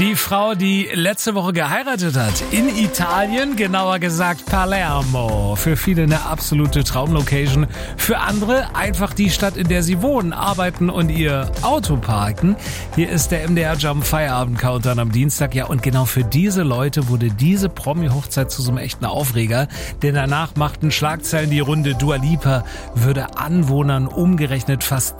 Die Frau, die letzte Woche geheiratet hat, in Italien, genauer gesagt Palermo. Für viele eine absolute Traumlocation, für andere einfach die Stadt, in der sie wohnen, arbeiten und ihr Auto parken. Hier ist der MDR Jump Feierabend Countdown am Dienstag. Ja, und genau für diese Leute wurde diese Promi-Hochzeit zu so einem echten Aufreger. Denn danach machten Schlagzeilen die Runde. Dua Lipa würde Anwohnern umgerechnet fast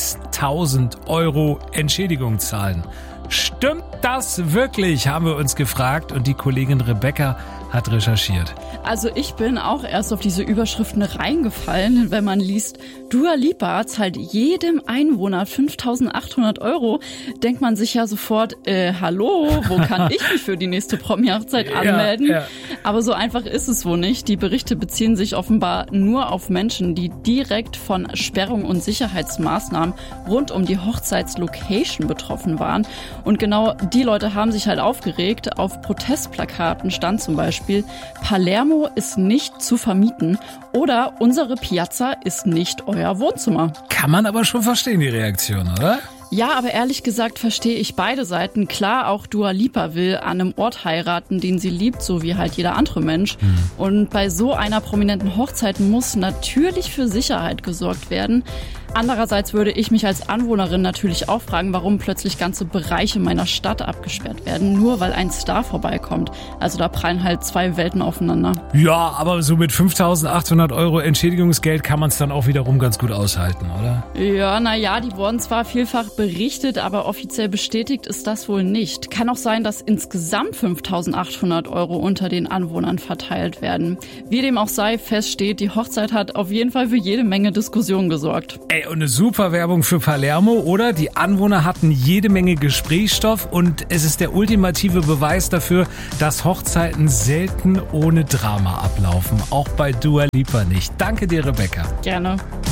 6.000 € Entschädigung zahlen. Stimmt das wirklich, haben wir uns gefragt, und die Kollegin Rebecca hat recherchiert. Also ich bin auch erst auf diese Überschriften reingefallen, wenn man liest, Dua Lipa zahlt jedem Einwohner 5.800 €, denkt man sich ja sofort, hallo, wo kann ich mich für die nächste Promi-Hochzeit anmelden? Ja. Aber so einfach ist es wohl nicht. Die Berichte beziehen sich offenbar nur auf Menschen, die direkt von Sperrung und Sicherheitsmaßnahmen rund um die Hochzeitslocation betroffen waren. Und genau die Leute haben sich halt aufgeregt. Auf Protestplakaten stand zum Beispiel, Palermo ist nicht zu vermieten oder unsere Piazza ist nicht euer Wohnzimmer. Kann man aber schon verstehen, die Reaktion, oder? Ja, aber ehrlich gesagt verstehe ich beide Seiten. Klar, auch Dua Lipa will an einem Ort heiraten, den sie liebt, so wie halt jeder andere Mensch. Und bei so einer prominenten Hochzeit muss natürlich für Sicherheit gesorgt werden. Andererseits würde ich mich als Anwohnerin natürlich auch fragen, warum plötzlich ganze Bereiche meiner Stadt abgesperrt werden, nur weil ein Star vorbeikommt. Also da prallen halt zwei Welten aufeinander. Ja, aber so mit 5.800 € Entschädigungsgeld kann man es dann auch wiederum ganz gut aushalten, oder? Ja, naja, die wurden zwar vielfach berichtet, aber offiziell bestätigt ist das wohl nicht. Kann auch sein, dass insgesamt 5.800 € unter den Anwohnern verteilt werden. Wie dem auch sei, fest steht, die Hochzeit hat auf jeden Fall für jede Menge Diskussion gesorgt. Und eine super Werbung für Palermo, oder? Die Anwohner hatten jede Menge Gesprächsstoff und es ist der ultimative Beweis dafür, dass Hochzeiten selten ohne Drama ablaufen. Auch bei Dua Lipa nicht. Danke dir, Rebecca. Gerne.